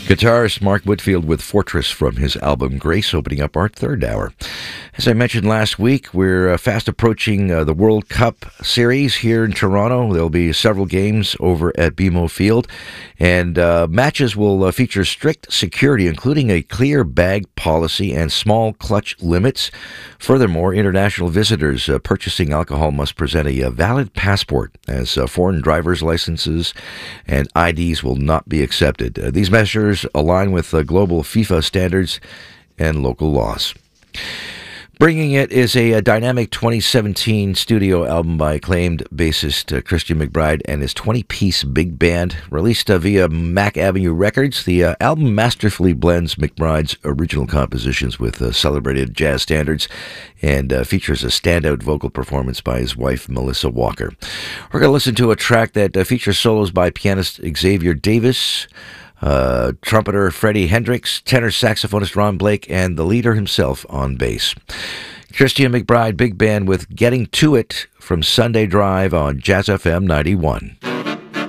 Guitarist Mark Whitfield with Fortress from his album Grace, opening up our third hour. As I mentioned last week, we're fast approaching the World Cup Series here in Toronto. There'll be several games over at BMO Field, and matches will feature strict security, including a clear bag policy and small clutch limits. Furthermore, international visitors purchasing alcohol must present a valid passport, as foreign driver's licenses and IDs will not be accepted. These measures align with global FIFA standards and local laws. Bringing it is a dynamic 2017 studio album by acclaimed bassist Christian McBride and his 20-piece big band, released via Mac Avenue Records. The album masterfully blends McBride's original compositions with celebrated jazz standards and features a standout vocal performance by his wife, Melissa Walker. We're going to listen to a track that features solos by pianist Xavier Davis, trumpeter Freddie Hendricks, tenor saxophonist Ron Blake, and the leader himself on bass. Christian McBride Big Band with Getting To It from Sunday Drive on Jazz FM 91.